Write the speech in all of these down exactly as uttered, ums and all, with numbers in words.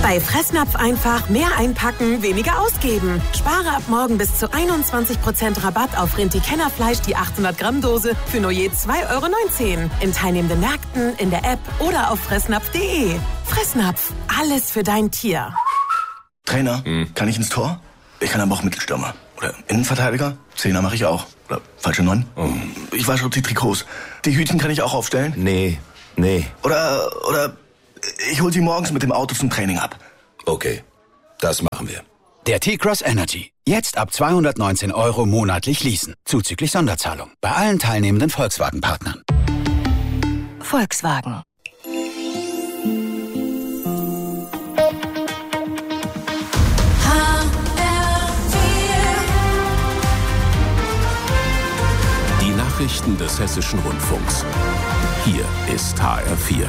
Bei Fressnapf einfach mehr einpacken, weniger ausgeben. Spare ab morgen bis zu einundzwanzig Prozent Rabatt auf Rinti-Kennerfleisch, die achthundert Gramm Dose für nur je zwei Euro neunzehn. In teilnehmenden Märkten, in der App oder auf fressnapf punkt de. Fressnapf, alles für dein Tier. Trainer, hm. kann ich ins Tor? Ich kann aber auch Mittelstürmer. Oder Innenverteidiger? Zehner mache ich auch. Oder falsche Neun? Oh. Ich wasche die Trikots. Die Hütchen kann ich auch aufstellen? Nee, nee. Oder, oder ich hol sie morgens mit dem Auto zum Training ab. Okay, das machen wir. Der T-Cross Energy. Jetzt ab zweihundertneunzehn Euro monatlich leasen. Zuzüglich Sonderzahlung. Bei allen teilnehmenden Volkswagen-Partnern. Volkswagen. Die Nachrichten des Hessischen Rundfunks. Hier ist H R vier.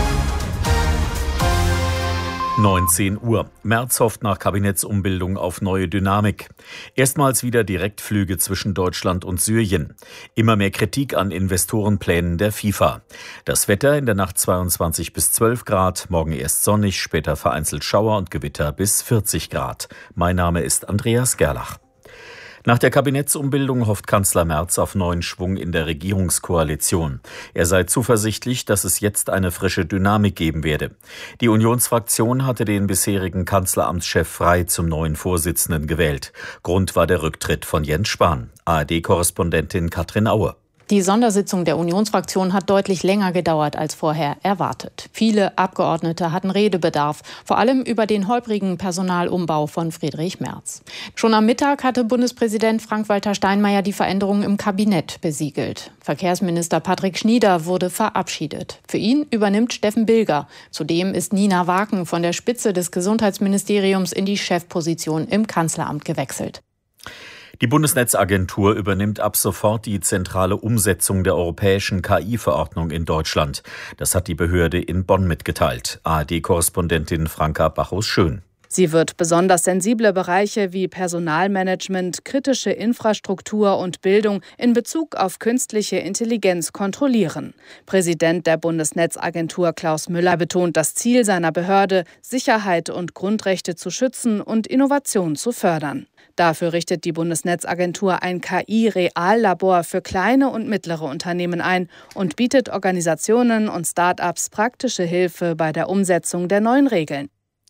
neunzehn Uhr. Merz hofft nach Kabinettsumbildung auf neue Dynamik. Erstmals wieder Direktflüge zwischen Deutschland und Syrien. Immer mehr Kritik an Investorenplänen der FIFA. Das Wetter in der Nacht zweiundzwanzig bis zwölf Grad, morgen erst sonnig, später vereinzelt Schauer und Gewitter bis vierzig Grad. Mein Name ist Andreas Gerlach. Nach der Kabinettsumbildung hofft Kanzler Merz auf neuen Schwung in der Regierungskoalition. Er sei zuversichtlich, dass es jetzt eine frische Dynamik geben werde. Die Unionsfraktion hatte den bisherigen Kanzleramtschef Frey zum neuen Vorsitzenden gewählt. Grund war der Rücktritt von Jens Spahn. A R D-Korrespondentin Katrin Aue. Die Sondersitzung der Unionsfraktion hat deutlich länger gedauert als vorher erwartet. Viele Abgeordnete hatten Redebedarf, vor allem über den holprigen Personalumbau von Friedrich Merz. Schon am Mittag hatte Bundespräsident Frank-Walter Steinmeier die Veränderungen im Kabinett besiegelt. Verkehrsminister Patrick Schnieder wurde verabschiedet. Für ihn übernimmt Steffen Bilger. Zudem ist Nina Waken von der Spitze des Gesundheitsministeriums in die Chefposition im Kanzleramt gewechselt. Die Bundesnetzagentur übernimmt ab sofort die zentrale Umsetzung der europäischen K I-Verordnung in Deutschland. Das hat die Behörde in Bonn mitgeteilt. A R D-Korrespondentin Franka Bachus-Schön. Sie wird besonders sensible Bereiche wie Personalmanagement, kritische Infrastruktur und Bildung in Bezug auf künstliche Intelligenz kontrollieren. Präsident der Bundesnetzagentur Klaus Müller betont das Ziel seiner Behörde, Sicherheit und Grundrechte zu schützen und Innovation zu fördern. Dafür richtet die Bundesnetzagentur ein K I-Reallabor für kleine und mittlere Unternehmen ein und bietet Organisationen und Start-ups praktische Hilfe bei der Umsetzung der neuen Regeln.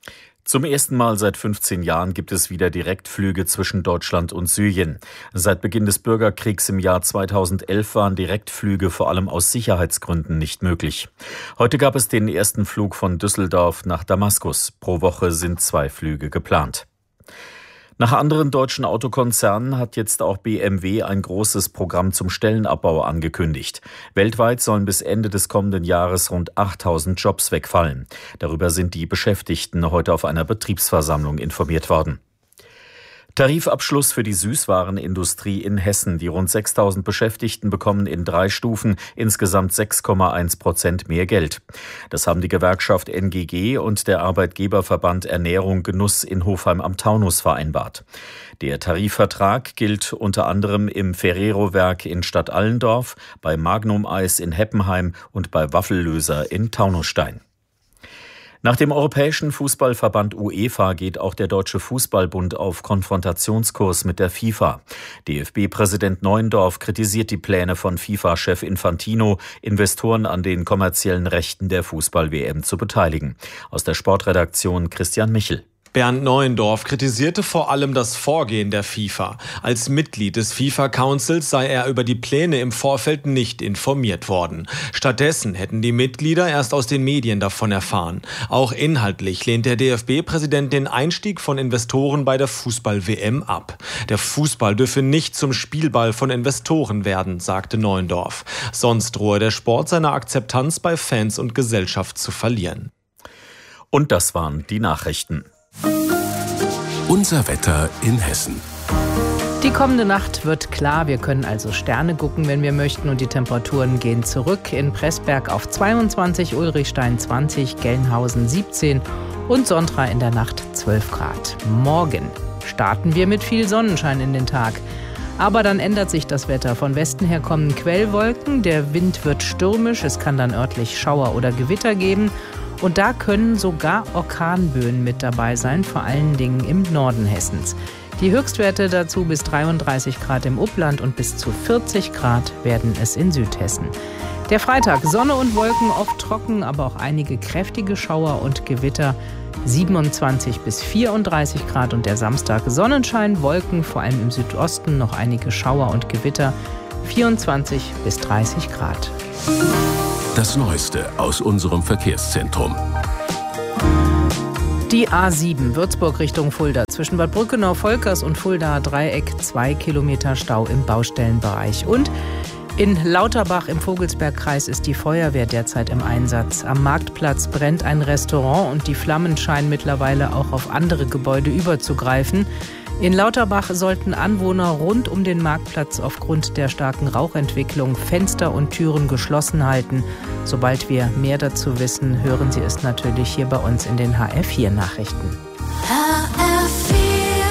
Zum ersten Mal seit fünfzehn Jahren gibt es wieder Direktflüge zwischen Deutschland und Syrien. Seit Beginn des Bürgerkriegs im Jahr zweitausendelf waren Direktflüge vor allem aus Sicherheitsgründen nicht möglich. Heute gab es den ersten Flug von Düsseldorf nach Damaskus. Pro Woche sind zwei Flüge geplant. Nach anderen deutschen Autokonzernen hat jetzt auch B M W ein großes Programm zum Stellenabbau angekündigt. Weltweit sollen bis Ende des kommenden Jahres rund achttausend Jobs wegfallen. Darüber sind die Beschäftigten heute auf einer Betriebsversammlung informiert worden. Tarifabschluss für die Süßwarenindustrie in Hessen. Die rund sechstausend Beschäftigten bekommen in drei Stufen insgesamt sechs Komma eins Prozent mehr Geld. Das haben die Gewerkschaft N G G und der Arbeitgeberverband Ernährung Genuss in Hofheim am Taunus vereinbart. Der Tarifvertrag gilt unter anderem im Ferrero-Werk in Stadt Allendorf, bei Magnum Eis in Heppenheim und bei Waffellöser in Taunusstein. Nach dem Europäischen Fußballverband UEFA geht auch der Deutsche Fußballbund auf Konfrontationskurs mit der FIFA. D F B-Präsident Neuendorf kritisiert die Pläne von FIFA-Chef Infantino, Investoren an den kommerziellen Rechten der Fußball-W M zu beteiligen. Aus der Sportredaktion Christian Michel. Bernd Neuendorf kritisierte vor allem das Vorgehen der FIFA. Als Mitglied des FIFA-Councils sei er über die Pläne im Vorfeld nicht informiert worden. Stattdessen hätten die Mitglieder erst aus den Medien davon erfahren. Auch inhaltlich lehnt der D F B-Präsident den Einstieg von Investoren bei der Fußball-W M ab. Der Fußball dürfe nicht zum Spielball von Investoren werden, sagte Neuendorf. Sonst drohe der Sport seine Akzeptanz bei Fans und Gesellschaft zu verlieren. Und das waren die Nachrichten. Unser Wetter in Hessen. Die kommende Nacht wird klar. Wir können also Sterne gucken, wenn wir möchten. Und die Temperaturen gehen zurück. In Pressberg auf zweiundzwanzig, Ulrichstein zwanzig, Gelnhausen siebzehn und Sontra in der Nacht zwölf Grad. Morgen starten wir mit viel Sonnenschein in den Tag. Aber dann ändert sich das Wetter. Von Westen her kommen Quellwolken. Der Wind wird stürmisch. Es kann dann örtlich Schauer oder Gewitter geben. Und da können sogar Orkanböen mit dabei sein, vor allen Dingen im Norden Hessens. Die Höchstwerte dazu bis dreiunddreißig Grad im Upland und bis zu vierzig Grad werden es in Südhessen. Der Freitag, Sonne und Wolken, oft trocken, aber auch einige kräftige Schauer und Gewitter. siebenundzwanzig bis vierunddreißig Grad und der Samstag Sonnenschein, Wolken, vor allem im Südosten noch einige Schauer und Gewitter. vierundzwanzig bis dreißig Grad. Das Neueste aus unserem Verkehrszentrum. Die A sieben, Würzburg Richtung Fulda. Zwischen Bad Brückenau-Volkers und Fuldaer Dreieck zwei Kilometer Stau im Baustellenbereich. Und in Lauterbach im Vogelsbergkreis ist die Feuerwehr derzeit im Einsatz. Am Marktplatz brennt ein Restaurant und die Flammen scheinen mittlerweile auch auf andere Gebäude überzugreifen. In Lauterbach sollten Anwohner rund um den Marktplatz aufgrund der starken Rauchentwicklung Fenster und Türen geschlossen halten. Sobald wir mehr dazu wissen, hören Sie es natürlich hier bei uns in den H R vier Nachrichten. H R vier.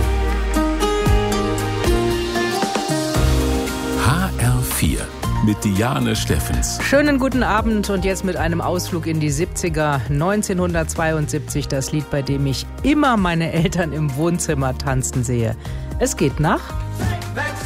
H R vier mit Diane Steffens. Schönen guten Abend und jetzt mit einem Ausflug in die siebziger. neunzehnhundertzweiundsiebzig, das Lied, bei dem ich immer meine Eltern im Wohnzimmer tanzen sehe. Es geht nach...